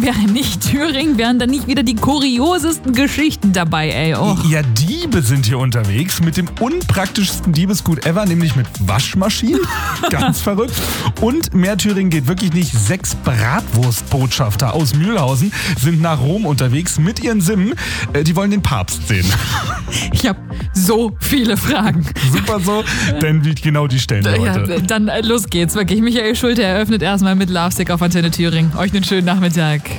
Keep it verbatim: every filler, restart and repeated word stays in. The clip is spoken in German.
wäre nicht Thüringen, wären dann nicht wieder die kuriosesten Geschichten dabei, ey. Oh. Ja, Diebe sind hier unterwegs mit dem unpraktischsten Diebesgut ever, nämlich mit Waschmaschinen. Ganz verrückt. Und mehr Thüringen geht wirklich nicht. Sechs Bratwurstbotschafter aus Mühlhausen sind nach Rom unterwegs mit ihren Simmen. Äh, die wollen den Papst sehen. Ich habe so viele Fragen. Super so, denn wie genau die stellen wir Ja, heute. dann äh, los geht's, wirklich. Michael Schulte eröffnet erstmal mit Lovesick auf Antenne Thüringen. Euch einen schönen Nachmittag.